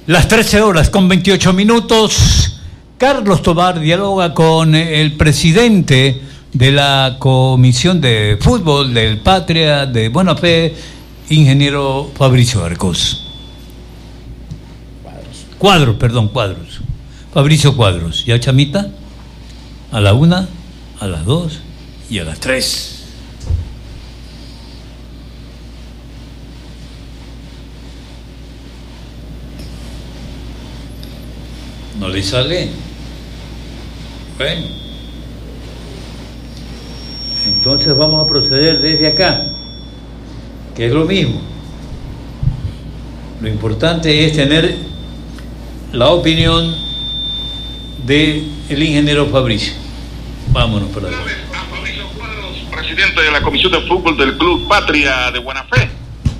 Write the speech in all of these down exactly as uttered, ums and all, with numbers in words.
Las trece horas con veintiocho minutos, Carlos Tobar dialoga con el presidente de la Comisión de Fútbol del Patria de Buena Fe, ingeniero Fabricio Arcos. Cuadros. Cuadros, perdón, Cuadros. Fabricio Cuadros. ¿Ya, Chamita? A la una, a las dos y a las tres. ¿No le sale? Bueno. Entonces vamos a proceder desde acá, que es lo mismo. Lo importante es tener la opinión del ingeniero Fabricio. Vámonos para allá. Fabricio Cuadros, presidente de la Comisión de Fútbol del Club Patria de Buena Fe.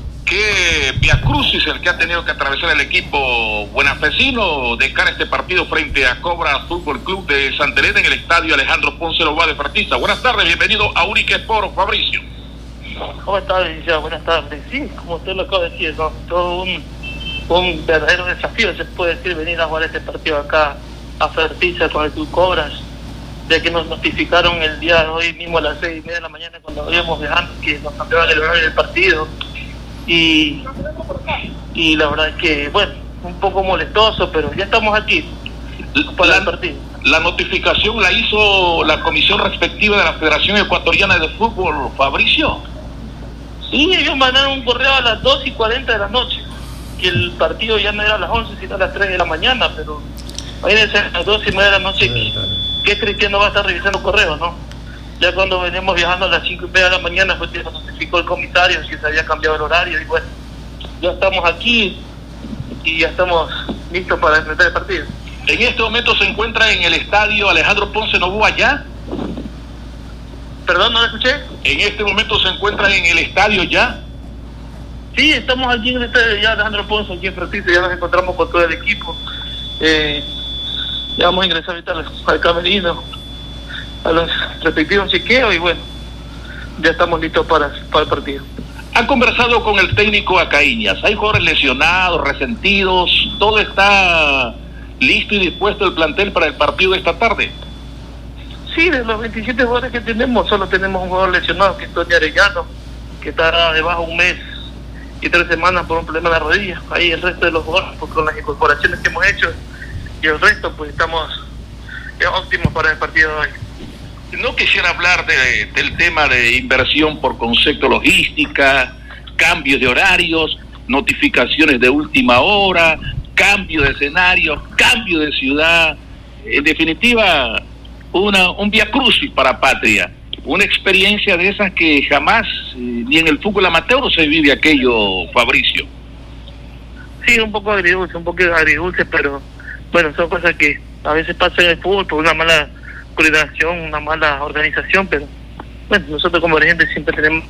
¿Qué viacrucis el que ha tenido que atravesar el equipo buenafecino de cara a este partido frente a Cobra Fútbol Club de Santa Elena en el estadio Alejandro Ponce Loba de Partista? Buenas tardes, bienvenido a Urique Sport, Fabricio. ¿Cómo está, licenciado? Buenas tardes. Sí, como usted lo acaba de decir, ¿no? Todo un, un verdadero desafío, se puede decir, venir a jugar este partido acá a Fertiza con el Club Cobras, de que nos notificaron el día de hoy mismo a las seis y media de la mañana cuando íbamos viajando que nos cambiaban el horario del partido. Y, y la verdad es que, bueno, un poco molestoso, pero ya estamos aquí para la, el partido. La notificación la hizo la comisión respectiva de la Federación Ecuatoriana de Fútbol, Fabricio. Sí, ellos mandaron un correo a las dos y cuarenta de la noche, que el partido ya no era a las once, sino a las tres de la mañana, pero imagínense a las dos y media de la noche, ¿qué, qué cristiano va a estar revisando correos, no? Ya cuando veníamos viajando a las cinco y media de la mañana fue que nos notificó el comisario que se había cambiado el horario y bueno, ya estamos aquí y ya estamos listos para enfrentar el partido. En este momento se encuentra en el estadio Alejandro Ponce Novoa ya. ¿Perdón, no lo escuché? En este momento se encuentra en el estadio ya. Sí, estamos aquí en el estadio ya Alejandro Ponce, aquí en Francisco, ya nos encontramos con todo el equipo. Eh, ya vamos a ingresar ahorita al, al camerino, a los respectivos chequeos y bueno, ya estamos listos para, para el partido. Han conversado con el técnico Acaíñas, hay jugadores lesionados, resentidos, todo está listo y dispuesto el plantel para el partido de esta tarde. Sí, de los veintisiete jugadores que tenemos, solo tenemos un jugador lesionado que es Tony Arellano, que estará debajo un mes y tres semanas por un problema de la rodilla. Ahí el resto de los jugadores, pues, con las incorporaciones que hemos hecho y el resto, pues estamos eh, óptimos para el partido de hoy. No quisiera hablar de, del tema de inversión por concepto logística, cambios de horarios, notificaciones de última hora, cambio de escenario, cambio de ciudad. En definitiva, una, un viacrucis para Patria. Una experiencia de esas que jamás, eh, ni en el fútbol amateur se vive aquello, Fabricio. Sí, un poco agridulce, un poco agridulce, pero bueno, son cosas que a veces pasan en el fútbol por una mala coordinación, una mala organización, pero bueno, nosotros como dirigentes siempre tenemos.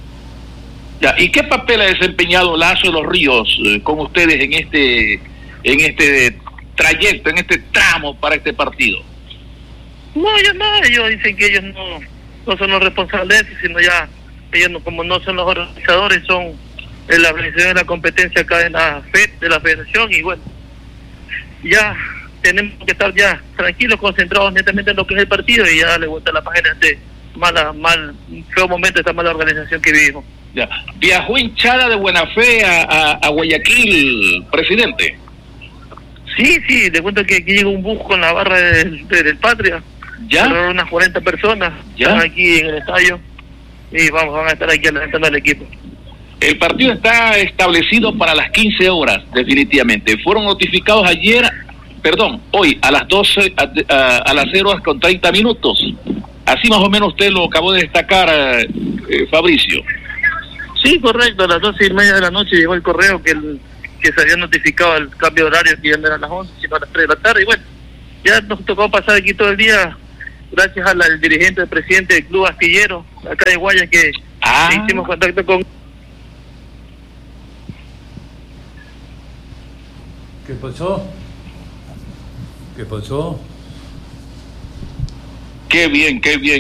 Ya, ¿y qué papel ha desempeñado Lazo de los Ríos eh, con ustedes en este en este trayecto, en este tramo para este partido? No, ellos no, ellos dicen que ellos no, no son los responsables de eso, sino ya, ellos no, como no son los organizadores, son eh, la organización de la competencia acá en la F E D, de la federación, y bueno, ya tenemos que estar ya tranquilos, concentrados netamente en lo que es el partido y ya darle vuelta a la página de mala, mal, feo momento de esta mala organización que vivimos. Ya. Viajó hinchada de Buena Fe a, a, a Guayaquil, presidente. Sí, sí, le cuento que aquí llega un bus con la barra del, del Patria. Ya. Fueron unas cuarenta personas, ya están aquí en el estadio y vamos, van a estar aquí alentando al equipo. El partido está establecido para las quince horas, definitivamente. Fueron notificados ayer, perdón, hoy a las doce, a, a, a las cero horas con treinta minutos. Así más o menos usted lo acabó de destacar, eh, eh, Fabricio. Sí, correcto, a las doce y media de la noche llegó el correo que el, que se había notificado el cambio de horario, que ya no eran las once, sino a las tres de la tarde. Y bueno, ya nos tocó pasar aquí todo el día, gracias al, al dirigente, al presidente del Club Astillero, acá de Guaya, que ah. hicimos contacto con... ¿Qué pasó? ¿Qué pasó? Qué bien, qué bien.